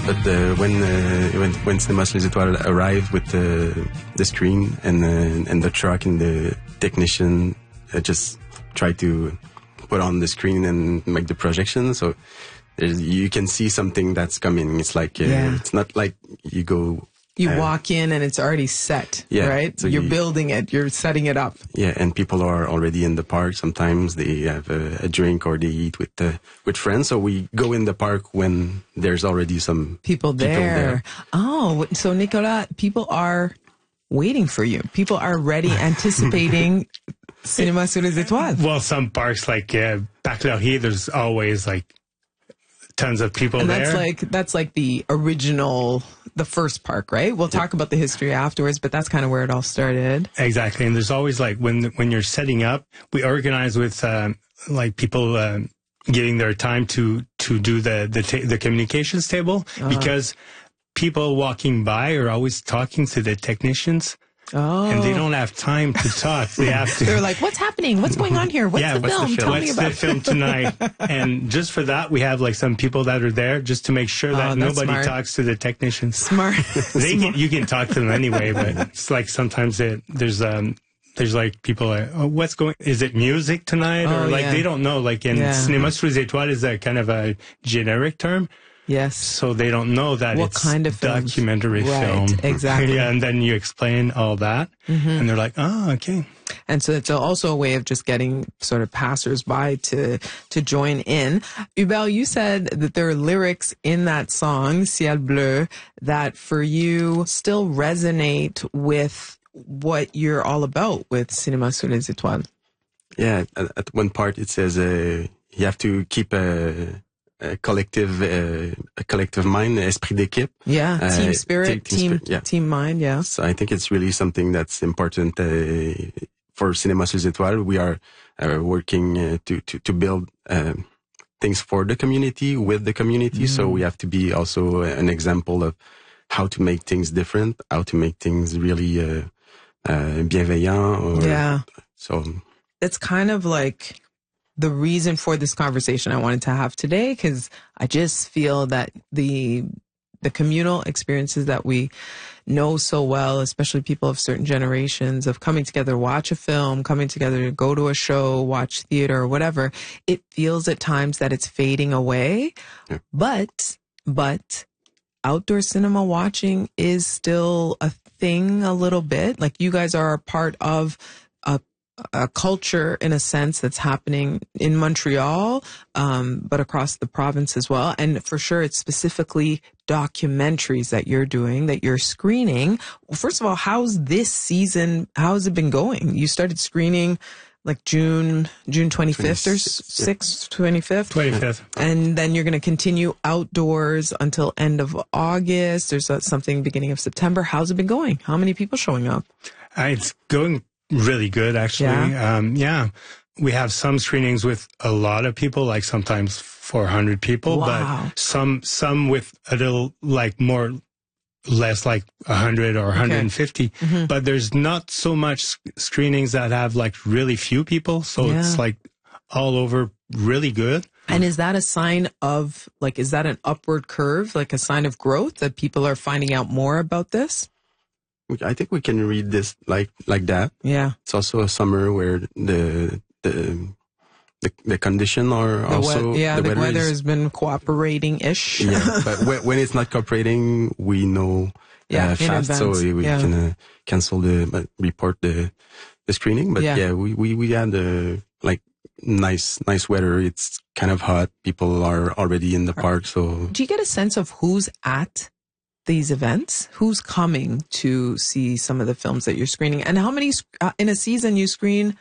But when Cinéma sur les Étoiles arrived with the screen and the truck and the technician just tried to put on the screen and make the projection, so you can see something that's coming. It's like it's not like you go. You walk in and it's already set, right? So you're building it, you're setting it up. Yeah, and people are already in the park. Sometimes they have a drink or they eat with friends. So we go in the park when there's already some people there. Oh, so Nicolas, people are waiting for you. People are ready, anticipating Cinéma sur les Étoiles. Well, some parks like Parc Laurier, there's always like tons of people and there. That's like the original, the first park, right? We'll talk about the history afterwards, but that's kind of where it all started. Exactly. And there's always like when you're setting up, we organize with like people giving their time to do the communications table because people walking by are always talking to the technicians. And they don't have time to talk. They have to. They're like, "What's happening? What's going on here? What's the film? Tell me about the film tonight." And just for that, we have like some people that are there just to make sure that nobody talks to the technicians. Smart. You can talk to them anyway, but it's like sometimes there's like people like, "Oh, what's going? Is it music tonight?" Or they don't know. Like in Cinéma sur les Étoiles is a kind of a generic term. Yes. So they don't know that what it's kind of documentary film. Exactly. Yeah, and then you explain all that, and they're like, "Oh, okay." And so it's also a way of just getting sort of passersby to join in. Hubert, you said that there are lyrics in that song, Ciel Bleu, that for you still resonate with what you're all about with Cinéma sur les Étoiles. Yeah, at one part it says you have to keep a collective mind, esprit d'équipe. Yeah, team spirit, team mind, yeah. So I think it's really something that's important for Cinéma sur les Étoiles. We are working to build things for the community, with the community. So we have to be also an example of how to make things different, how to make things really bienveillant. So it's kind of like the reason for this conversation I wanted to have today, because I just feel that the communal experiences that we know so well, especially people of certain generations, of coming together, watch a film, coming together to go to a show, watch theater or whatever, it feels at times that it's fading away. Yeah. But outdoor cinema watching is still a thing a little bit. Like you guys are a part of a culture in a sense that's happening in Montreal, but across the province as well. And for sure, it's specifically documentaries that you're doing, that you're screening. Well, first of all, how's this season? How has it been going? You started screening like June 25th or 6th, 25th? 25th. And then you're going to continue outdoors until end of August. There's something beginning of September. How's it been going? How many people showing up? It's going really good, actually. Yeah. We have some screenings with a lot of people, like sometimes 400 people, but some with a little like less like 100 or 150. Mm-hmm. But there's not so much screenings that have like really few people. So it's like all over really good. And is that a sign of like, is that an upward curve, like a sign of growth that people are finding out more about this? I think we can read this like that. Yeah. It's also a summer where the condition are also the weather has been cooperating-ish. Yeah, but when it's not cooperating, we know fast, so we can cancel report the screening. But we had like nice weather. It's kind of hot. People are already in the park. So do you get a sense of who's at these events? Who's coming to see some of the films that you're screening? And how many in a season you screen